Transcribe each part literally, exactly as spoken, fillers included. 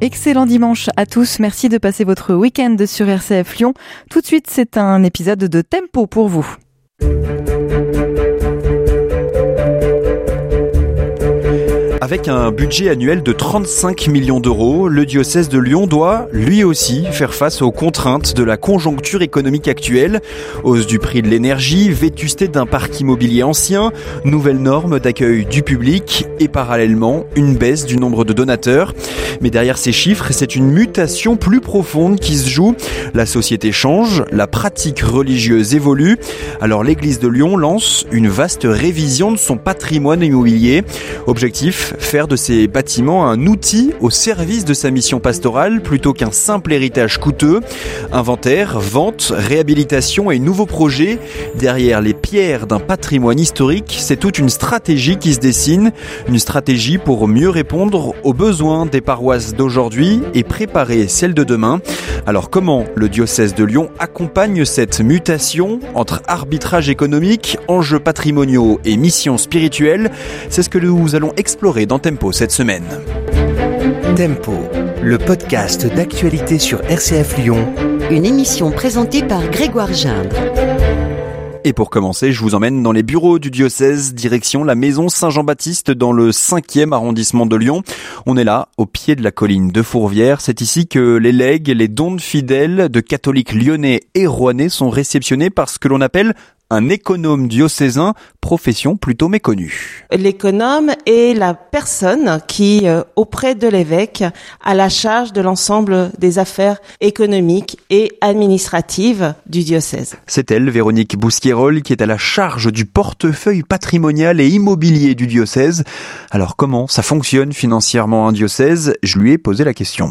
Excellent dimanche à tous. Merci de passer votre week-end sur R C F Lyon. Tout de suite, c'est un épisode de Tempo pour vous. Avec un budget annuel de trente-cinq millions d'euros, le diocèse de Lyon doit, lui aussi, faire face aux contraintes de la conjoncture économique actuelle. Hausse du prix de l'énergie, vétusté d'un parc immobilier ancien, nouvelles normes d'accueil du public et parallèlement, une baisse du nombre de donateurs. Mais derrière ces chiffres, c'est une mutation plus profonde qui se joue. La société change, la pratique religieuse évolue. Alors l'Église de Lyon lance une vaste révision de son patrimoine immobilier. Objectif, faire de ces bâtiments un outil au service de sa mission pastorale plutôt qu'un simple héritage coûteux. Inventaire, vente, réhabilitation et nouveaux projets. Derrière les pierres d'un patrimoine historique, c'est toute une stratégie qui se dessine. Une stratégie pour mieux répondre aux besoins des paroisses d'aujourd'hui et préparer celles de demain. Alors comment le diocèse de Lyon accompagne cette mutation entre arbitrage économique, enjeux patrimoniaux et mission spirituelle? C'est ce que nous allons explorer dans Tempo cette semaine. Tempo, le podcast d'actualité sur R C F Lyon. Une émission présentée par Grégoire Gindre. Et pour commencer, je vous emmène dans les bureaux du diocèse, direction la maison Saint-Jean-Baptiste dans le cinquième arrondissement de Lyon. On est là, au pied de la colline de Fourvière. C'est ici que les legs, les dons de fidèles de catholiques lyonnais et rouennais sont réceptionnés par ce que l'on appelle un économe diocésain, profession plutôt méconnue. L'économe est la personne qui, euh, auprès de l'évêque, a la charge de l'ensemble des affaires économiques et administratives du diocèse. C'est elle, Véronique Bousquerolles, qui est à la charge du portefeuille patrimonial et immobilier du diocèse. Alors comment ça fonctionne financièrement un diocèse? Je lui ai posé la question.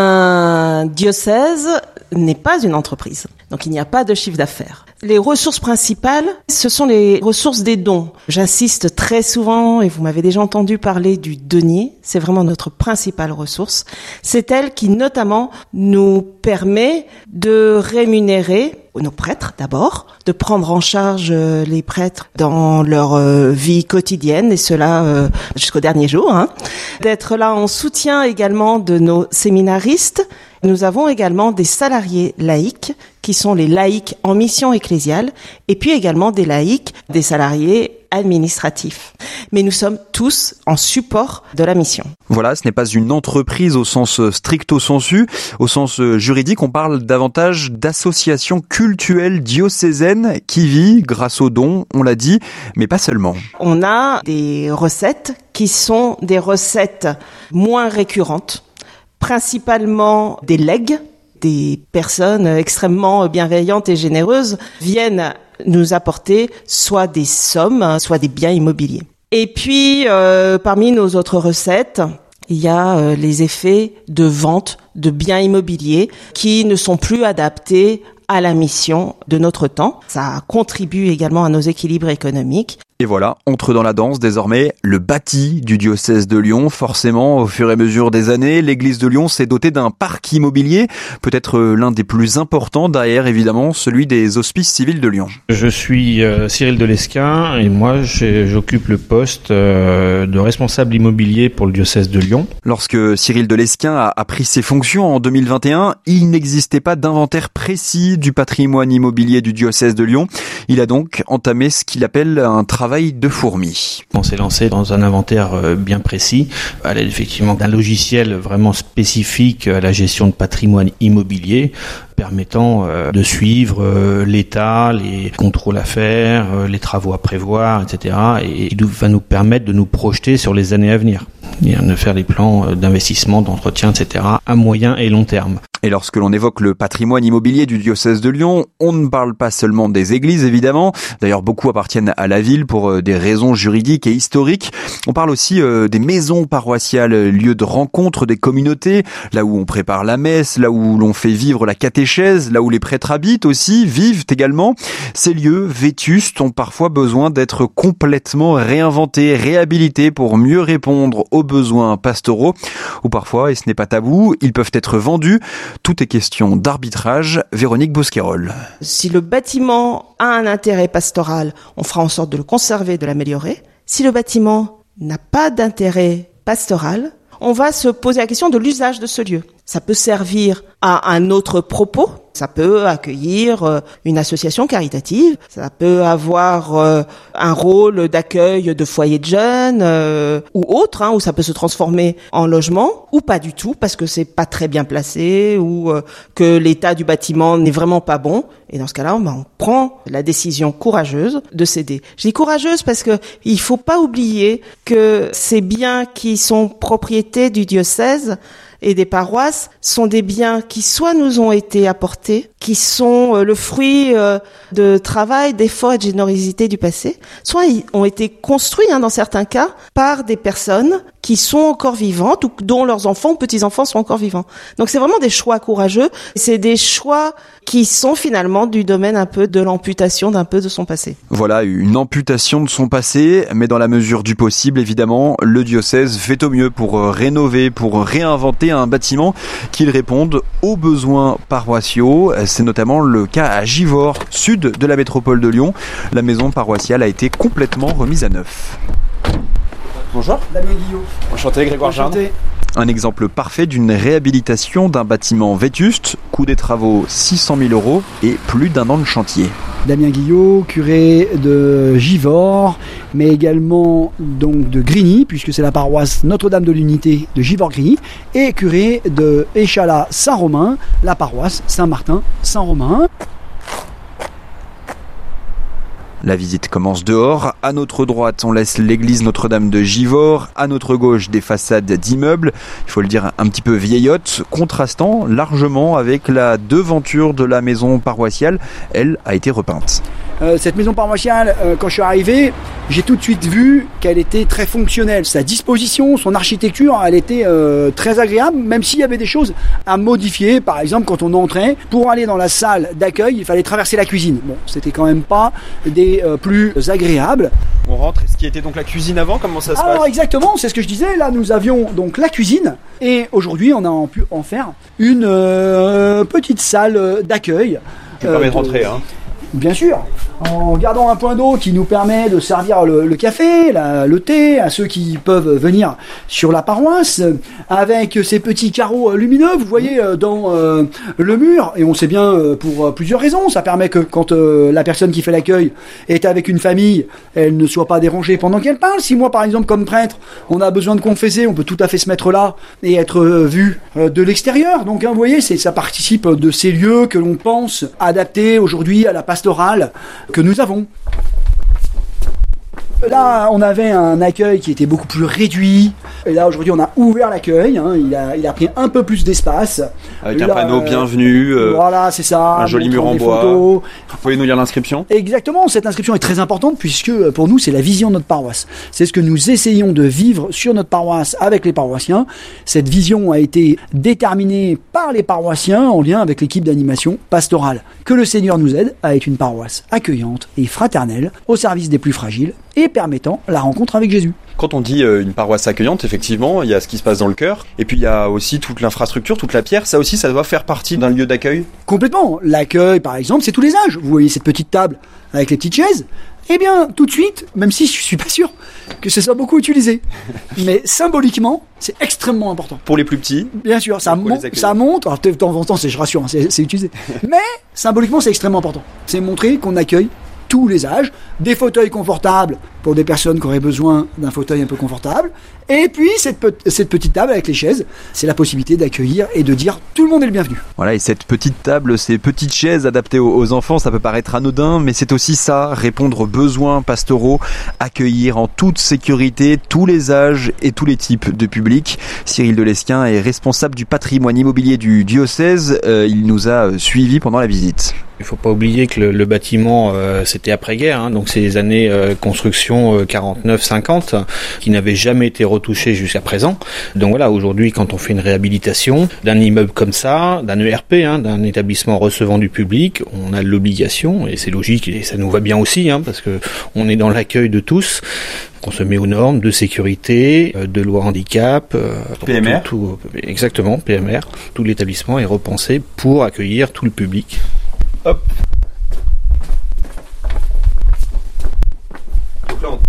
Un diocèse n'est pas une entreprise, donc il n'y a pas de chiffre d'affaires. Les ressources principales, ce sont les ressources des dons. J'insiste très souvent, et vous m'avez déjà entendu parler du denier, c'est vraiment notre principale ressource. C'est elle qui notamment nous permet de rémunérer nos prêtres d'abord, de prendre en charge les prêtres dans leur vie quotidienne, et cela jusqu'au dernier jour, hein. D'être là en soutien également de nos séminaristes. Nous avons également des salariés laïcs qui sont les laïcs en mission ecclésiale et puis également des laïcs, des salariés administratifs. Mais nous sommes tous en support de la mission. Voilà, ce n'est pas une entreprise au sens stricto sensu. Au sens juridique, on parle davantage d'association cultuelle diocésaine qui vit grâce aux dons, on l'a dit, mais pas seulement. On a des recettes qui sont des recettes moins récurrentes, principalement des legs. Des personnes extrêmement bienveillantes et généreuses viennent nous apporter soit des sommes, soit des biens immobiliers. Et puis, euh, parmi nos autres recettes, il y a euh, les effets de vente de biens immobiliers qui ne sont plus adaptés à la mission de notre temps. Ça contribue également à nos équilibres économiques. Et voilà, entre dans la danse désormais le bâti du diocèse de Lyon. Forcément, au fur et à mesure des années, l'église de Lyon s'est dotée d'un parc immobilier, peut-être l'un des plus importants, derrière évidemment celui des Hospices civils de Lyon. Je suis euh, Cyril Delesquin et moi j'occupe le poste euh, de responsable immobilier pour le diocèse de Lyon. Lorsque Cyril Delesquin a, a pris ses fonctions en deux mille vingt et un, il n'existait pas d'inventaire précis du patrimoine immobilier du diocèse de Lyon. Il a donc entamé ce qu'il appelle un travail de fourmi. On s'est lancé dans un inventaire bien précis, à l'aide effectivement d'un logiciel vraiment spécifique à la gestion de patrimoine immobilier, permettant euh, de suivre euh, l'état, les contrôles à faire, euh, les travaux à prévoir, et cetera. Et qui va nous permettre de nous projeter sur les années à venir, et de faire les plans d'investissement, d'entretien, et cetera, à moyen et long terme. Et lorsque l'on évoque le patrimoine immobilier du diocèse de Lyon, on ne parle pas seulement des églises, évidemment. D'ailleurs, beaucoup appartiennent à la ville pour des raisons juridiques et historiques. On parle aussi des maisons paroissiales, lieux de rencontre des communautés, là où on prépare la messe, là où l'on fait vivre la catéchèse, là où les prêtres habitent aussi, vivent également. Ces lieux vétustes ont parfois besoin d'être complètement réinventés, réhabilités pour mieux répondre aux besoins pastoraux. Ou parfois, et ce n'est pas tabou, ils peuvent être vendus. Tout est question d'arbitrage. Véronique Bousquerolles. Si le bâtiment a un intérêt pastoral, on fera en sorte de le conserver, de l'améliorer. Si le bâtiment n'a pas d'intérêt pastoral, on va se poser la question de l'usage de ce lieu. Ça peut servir à un autre propos. Ça peut accueillir euh, une association caritative. Ça peut avoir euh, un rôle d'accueil de foyers de jeunes euh, ou autre, hein, où ça peut se transformer en logement, ou pas du tout parce que c'est pas très bien placé ou euh, que l'état du bâtiment n'est vraiment pas bon. Et dans ce cas-là, ben, on prend la décision courageuse de céder. Je dis courageuse parce que il faut pas oublier que ces biens qui sont propriété du diocèse et des paroisses sont des biens qui soit nous ont été apportés, qui sont euh, le fruit euh, de travail, d'efforts et de générosité du passé, soit ils ont été construits, hein, dans certains cas, par des personnes qui sont encore vivantes ou dont leurs enfants ou petits-enfants sont encore vivants. Donc c'est vraiment des choix courageux, c'est des choix qui sont finalement du domaine un peu de l'amputation d'un peu de son passé. Voilà, une amputation de son passé, mais dans la mesure du possible, évidemment, le diocèse fait au mieux pour rénover, pour réinventer un bâtiment qui réponde aux besoins paroissiaux. C'est notamment le cas à Givors, sud de la métropole de Lyon. La maison paroissiale a été complètement remise à neuf. Bonjour. Damien Guillot. Enchanté, Grégoire Gindre. Un exemple parfait d'une réhabilitation d'un bâtiment vétuste, coût des travaux six cent mille euros et plus d'un an de chantier. Damien Guillot, curé de Givors, mais également donc de Grigny, puisque c'est la paroisse Notre-Dame de l'Unité de Givors-Grigny, et curé de Échalas-Saint-Romain, la paroisse Saint-Martin-Saint-Romain. La visite commence dehors. À notre droite, on laisse l'église Notre-Dame de Givors. À notre gauche, des façades d'immeubles, il faut le dire un petit peu vieillottes, contrastant largement avec la devanture de la maison paroissiale. Elle a été repeinte. Euh, cette maison paroissiale, euh, quand je suis arrivé, j'ai tout de suite vu qu'elle était très fonctionnelle. Sa disposition, son architecture, elle était euh, très agréable, même s'il y avait des choses à modifier. Par exemple, quand on entrait, pour aller dans la salle d'accueil, il fallait traverser la cuisine. Bon, c'était quand même pas des euh, plus agréables. On rentre, ce qui était donc la cuisine avant, comment ça se passe ? Alors exactement, c'est ce que je disais. Là, nous avions donc la cuisine, et aujourd'hui, on a pu en faire une euh, petite salle d'accueil. Ça euh, permet de rentrer, hein. Bien sûr, en gardant un point d'eau qui nous permet de servir le, le café, la, le thé à ceux qui peuvent venir sur la paroisse, avec ces petits carreaux lumineux, vous voyez, dans euh, le mur, et on sait bien euh, pour plusieurs raisons, ça permet que quand euh, la personne qui fait l'accueil est avec une famille, elle ne soit pas dérangée pendant qu'elle parle. Si moi, par exemple, comme prêtre, on a besoin de confesser, on peut tout à fait se mettre là et être euh, vu euh, de l'extérieur. Donc, hein, vous voyez, c'est, ça participe de ces lieux que l'on pense adaptés aujourd'hui à la pastorale que nous avons. Là, on avait un accueil qui était beaucoup plus réduit. Et là, aujourd'hui, on a ouvert l'accueil. Hein. Il a, il a pris un peu plus d'espace. Avec là, un panneau bienvenue. Euh, voilà, c'est ça. Un joli mur en bois. Photos. Vous pouvez nous lire l'inscription ? Exactement. Cette inscription est très importante puisque pour nous, c'est la vision de notre paroisse. C'est ce que nous essayons de vivre sur notre paroisse avec les paroissiens. Cette vision a été déterminée par les paroissiens en lien avec l'équipe d'animation pastorale. Que le Seigneur nous aide à être une paroisse accueillante et fraternelle au service des plus fragiles et permettant la rencontre avec Jésus. Quand on dit une paroisse accueillante, effectivement, il y a ce qui se passe dans le cœur, et puis il y a aussi toute l'infrastructure, toute la pierre. Ça aussi, ça doit faire partie d'un lieu d'accueil ? Complètement. L'accueil, par exemple, c'est tous les âges. Vous voyez cette petite table avec les petites chaises ? Eh bien, tout de suite, même si je suis pas sûr que ce soit beaucoup utilisé, mais symboliquement, c'est extrêmement important. Pour les plus petits ? Bien sûr, ça, mon- ça montre, alors, de temps en temps, c'est, je rassure, hein, c'est, c'est utilisé, mais symboliquement, c'est extrêmement important. C'est montrer qu'on accueille tous les âges, des fauteuils confortables pour des personnes qui auraient besoin d'un fauteuil un peu confortable, et puis cette, pe- cette petite table avec les chaises, c'est la possibilité d'accueillir et de dire tout le monde est le bienvenu. Voilà, et cette petite table, ces petites chaises adaptées aux, aux enfants, ça peut paraître anodin, mais c'est aussi ça, répondre aux besoins pastoraux, accueillir en toute sécurité tous les âges et tous les types de publics. Cyril Delesquin est responsable du patrimoine immobilier du diocèse, euh, il nous a suivis pendant la visite. Il ne faut pas oublier que le, le bâtiment, euh, c'était après-guerre, hein, donc c'est les années euh, construction euh, quarante-neuf cinquante, qui n'avaient jamais été retouchées jusqu'à présent. Donc voilà, aujourd'hui, quand on fait une réhabilitation d'un immeuble comme ça, d'un E R P, hein, d'un établissement recevant du public, on a l'obligation, et c'est logique, et ça nous va bien aussi, hein, parce que on est dans l'accueil de tous, qu'on se met aux normes de sécurité, de loi handicap, euh, P M R. Tout, tout, exactement, P M R. Tout l'établissement est repensé pour accueillir tout le public. Hop. Donc là, on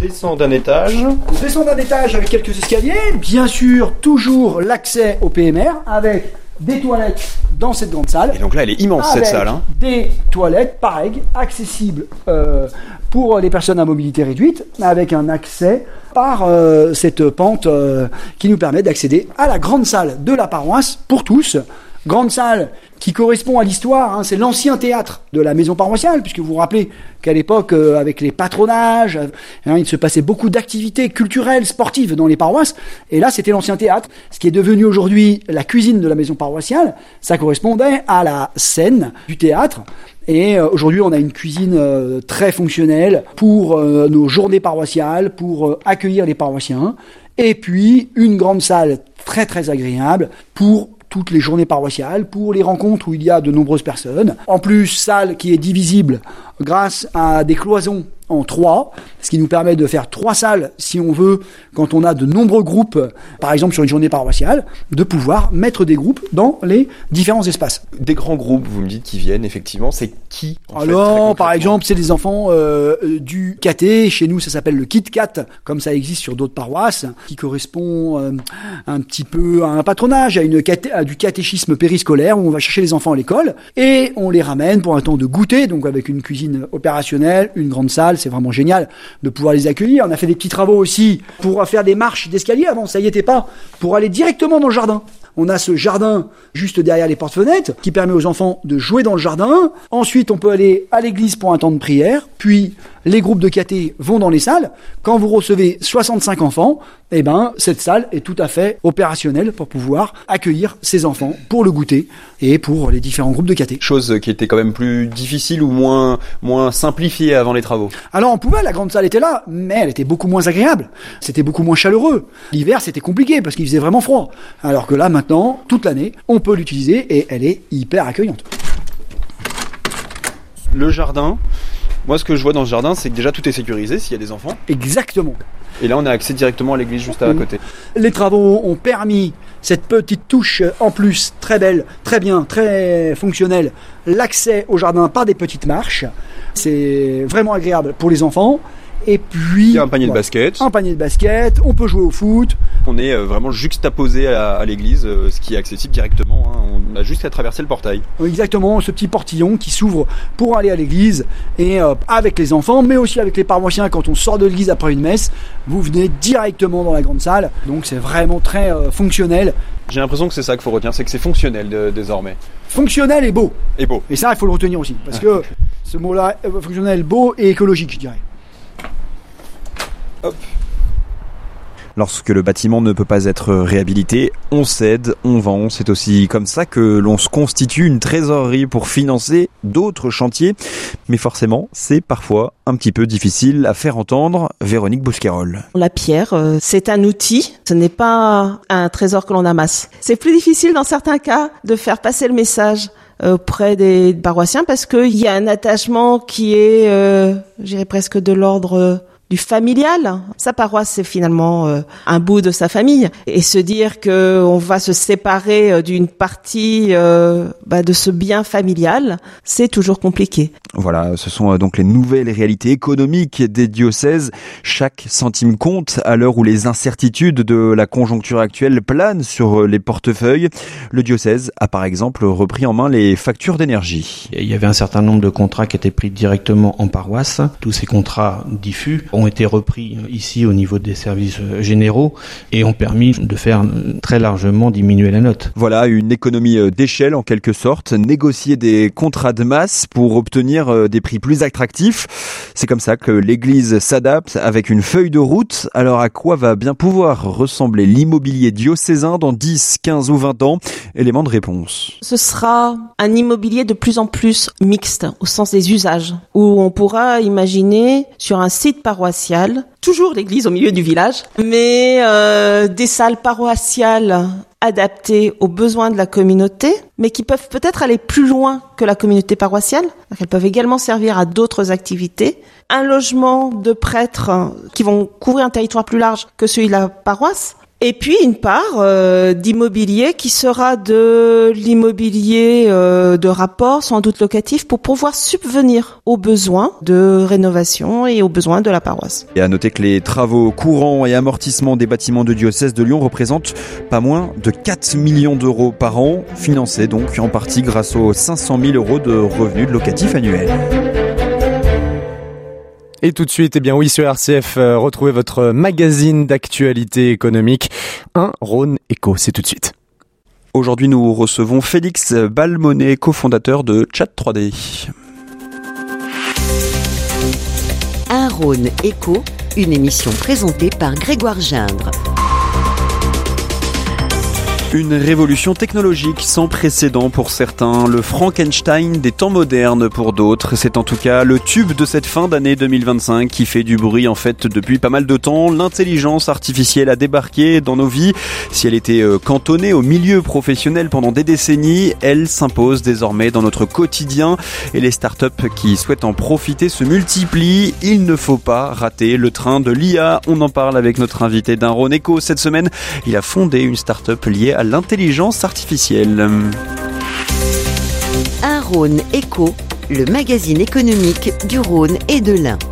descend d'un étage. On descend d'un étage avec quelques escaliers. Bien sûr, toujours l'accès au P M R avec des toilettes dans cette grande salle. Et donc là, elle est immense, avec cette salle. Hein. Des toilettes, pareil, accessibles euh, pour les personnes à mobilité réduite, avec un accès par euh, cette pente euh, qui nous permet d'accéder à la grande salle de la paroisse pour tous. Grande salle qui correspond à l'histoire, hein, c'est l'ancien théâtre de la maison paroissiale, puisque vous vous rappelez qu'à l'époque, euh, avec les patronages, hein, il se passait beaucoup d'activités culturelles, sportives dans les paroisses, et là c'était l'ancien théâtre. Ce qui est devenu aujourd'hui la cuisine de la maison paroissiale, ça correspondait à la scène du théâtre, et euh, aujourd'hui on a une cuisine euh, très fonctionnelle pour euh, nos journées paroissiales, pour euh, accueillir les paroissiens, et puis une grande salle très très agréable pour toutes les journées paroissiales, pour les rencontres où il y a de nombreuses personnes. En plus, salle qui est divisible grâce à des cloisons en trois, ce qui nous permet de faire trois salles, si on veut, quand on a de nombreux groupes, par exemple sur une journée paroissiale, de pouvoir mettre des groupes dans les différents espaces. Des grands groupes, vous me dites, qui viennent, effectivement, c'est qui en Alors, fait, par exemple, c'est des enfants euh, du caté, chez nous ça s'appelle le Kit Kat, comme ça existe sur d'autres paroisses, qui correspond euh, un petit peu à un patronage, à, une caté- à du catéchisme périscolaire, où on va chercher les enfants à l'école, et on les ramène pour un temps de goûter, donc avec une cuisine opérationnelle, une grande salle. C'est vraiment génial de pouvoir les accueillir. On a fait des petits travaux aussi pour faire des marches d'escalier. Avant, ça y était pas. Pour aller directement dans le jardin. On a ce jardin juste derrière les portes-fenêtres qui permet aux enfants de jouer dans le jardin. Ensuite, on peut aller à l'église pour un temps de prière. Puis, les groupes de caté vont dans les salles. Quand vous recevez soixante-cinq enfants, eh ben, cette salle est tout à fait opérationnelle pour pouvoir accueillir ces enfants pour le goûter et pour les différents groupes de caté. Chose qui était quand même plus difficile ou moins, moins simplifiée avant les travaux. Alors, on pouvait, la grande salle était là, mais elle était beaucoup moins agréable. C'était beaucoup moins chaleureux. L'hiver, c'était compliqué parce qu'il faisait vraiment froid. Alors que là, maintenant, toute l'année, on peut l'utiliser et elle est hyper accueillante. Le jardin, moi ce que je vois dans ce jardin, c'est que déjà tout est sécurisé s'il y a des enfants. Exactement. Et là, on a accès directement à l'église juste à côté. Les travaux ont permis cette petite touche en plus, très belle, très bien, très fonctionnelle, l'accès au jardin par des petites marches. C'est vraiment agréable pour les enfants. Et puis, il y a un panier voilà, de basket. Un panier de basket, on peut jouer au foot. On est vraiment juxtaposé à, à l'église, ce qui est accessible directement. Hein. On a juste à traverser le portail. Exactement, ce petit portillon qui s'ouvre pour aller à l'église et euh, avec les enfants, mais aussi avec les paroissiens quand on sort de l'église après une messe. Vous venez directement dans la grande salle, donc c'est vraiment très euh, fonctionnel. J'ai l'impression que c'est ça qu'il faut retenir, c'est que c'est fonctionnel de, désormais. Fonctionnel et beau. Et beau. Et ça, il faut le retenir aussi, parce que ce mot-là, euh, fonctionnel, beau et écologique, je dirais. Hop. Lorsque le bâtiment ne peut pas être réhabilité, on cède, on vend. C'est aussi comme ça que l'on se constitue une trésorerie pour financer d'autres chantiers. Mais forcément, c'est parfois un petit peu difficile à faire entendre. Véronique Bousquerolles. La pierre, euh, c'est un outil, ce n'est pas un trésor que l'on amasse. C'est plus difficile dans certains cas de faire passer le message auprès des paroissiens parce qu'il y a un attachement qui est, euh, je dirais presque de l'ordre... Euh, du familial. Sa paroisse, c'est finalement euh, un bout de sa famille. Et se dire que on va se séparer euh, d'une partie euh, bah, de ce bien familial, c'est toujours compliqué. Voilà, ce sont euh, donc les nouvelles réalités économiques des diocèses. Chaque centime compte à l'heure où les incertitudes de la conjoncture actuelle planent sur les portefeuilles. Le diocèse a par exemple repris en main les factures d'énergie. Il y avait un certain nombre de contrats qui étaient pris directement en paroisse. Tous ces contrats diffus ont été repris ici au niveau des services généraux et ont permis de faire très largement diminuer la note. Voilà, une économie d'échelle en quelque sorte, négocier des contrats de masse pour obtenir des prix plus attractifs. C'est comme ça que l'Église s'adapte avec une feuille de route. Alors à quoi va bien pouvoir ressembler l'immobilier diocésain dans dix, quinze ou vingt ans? Élément de réponse. Ce sera un immobilier de plus en plus mixte au sens des usages, où on pourra imaginer sur un site paroissial toujours l'église au milieu du village, mais euh, des salles paroissiales adaptées aux besoins de la communauté, mais qui peuvent peut-être aller plus loin que la communauté paroissiale. Elles peuvent également servir à d'autres activités. Un logement de prêtres qui vont couvrir un territoire plus large que celui de la paroisse, Et puis une part euh, d'immobilier qui sera de l'immobilier euh, de rapport, sans doute locatif, pour pouvoir subvenir aux besoins de rénovation et aux besoins de la paroisse. Et à noter que les travaux courants et amortissements des bâtiments de diocèse de Lyon représentent pas moins de quatre millions d'euros par an, financés donc en partie grâce aux cinq cent mille euros de revenus de locatif annuels. Et tout de suite, eh bien oui, sur R C F, euh, retrouvez votre magazine d'actualité économique, un Rhône Éco, c'est tout de suite. Aujourd'hui, nous recevons Félix Balmonet, cofondateur de Chat trois D. Un Rhône Éco, une émission présentée par Grégoire Gindre. Une révolution technologique sans précédent pour certains, le Frankenstein des temps modernes pour d'autres. C'est en tout cas le tube de cette fin d'année deux mille vingt-cinq qui fait du bruit en fait depuis pas mal de temps. L'intelligence artificielle a débarqué dans nos vies. Si elle était cantonnée au milieu professionnel pendant des décennies, elle s'impose désormais dans notre quotidien et les startups qui souhaitent en profiter se multiplient. Il ne faut pas rater le train de l'I A. On en parle avec notre invité d'un Rhône Éco cette semaine. Il a fondé une startup liée à à l'intelligence artificielle. Un Rhône Éco, le magazine économique du Rhône et de l'Ain.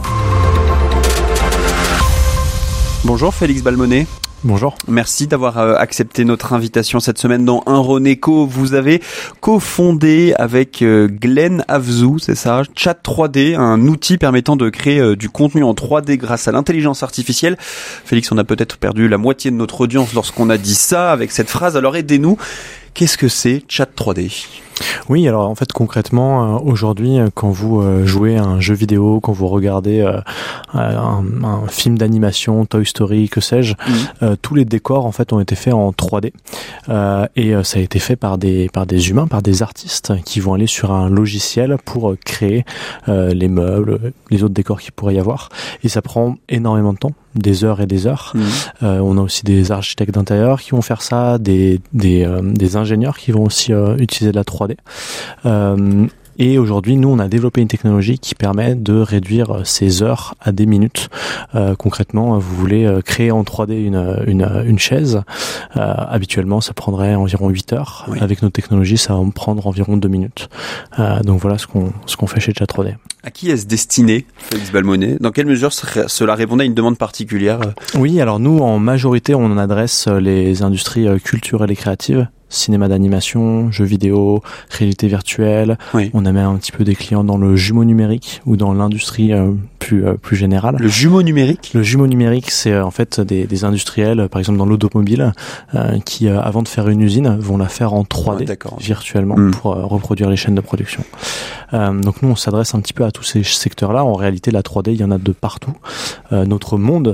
Bonjour Félix Balmonet. Bonjour. Merci d'avoir accepté notre invitation cette semaine dans Un Rhône Éco. Vous avez cofondé avec Glenn Avzou, c'est ça, Chat trois D, un outil permettant de créer du contenu en trois D grâce à l'intelligence artificielle. Félix, on a peut-être perdu la moitié de notre audience lorsqu'on a dit ça avec cette phrase. Alors aidez-nous. Qu'est-ce que c'est Chat trois D ? Oui, alors en fait concrètement, euh, aujourd'hui, quand vous euh, jouez à un jeu vidéo, quand vous regardez euh, un, un film d'animation, Toy Story, que sais-je, mmh. euh, tous les décors en fait ont été faits en trois D euh, et euh, ça a été fait par des par des humains, par des artistes qui vont aller sur un logiciel pour euh, créer euh, les meubles, les autres décors qu'il pourrait y avoir. Et ça prend énormément de temps, des heures et des heures. Mmh. Euh, on a aussi des architectes d'intérieur qui vont faire ça, des des euh, des ingénieurs qui vont aussi euh, utiliser de la trois D. Euh, et aujourd'hui, nous, on a développé une technologie qui permet de réduire ces heures à des minutes. Euh, concrètement, vous voulez créer en trois D une, une, une chaise. Euh, habituellement, ça prendrait environ huit heures. Oui. Avec notre technologie, ça va me prendre environ deux minutes. Euh, donc voilà ce qu'on, ce qu'on fait chez Chat trois D. À qui est-ce destiné, Félix Balmonet ? Dans quelle mesure cela répondait à une demande particulière ? Oui, alors nous, en majorité, on adresse les industries culturelles et créatives. Cinéma d'animation, jeux vidéo, réalité virtuelle. Oui. On a même un petit peu des clients dans le jumeau numérique ou dans l'industrie euh, plus euh, plus générale. Le jumeau numérique ? Le jumeau numérique, c'est euh, en fait des, des industriels, par exemple dans l'automobile, euh, qui euh, avant de faire une usine, vont la faire en trois D ah, virtuellement mmh. pour euh, reproduire les chaînes de production. Euh, donc nous, on s'adresse un petit peu à tous ces secteurs-là. En réalité, la trois D, il y en a de partout. Euh, notre monde